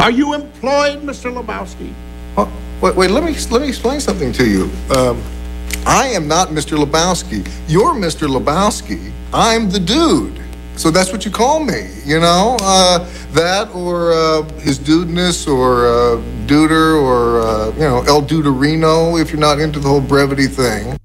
Are you employed, Mr. Lebowski? Wait, let me explain something to you. I am not Mr. Lebowski. You're Mr. Lebowski. I'm the dude. So that's what you call me, you know? That or his dudeness or duder or, El Duderino if you're not into the whole brevity thing.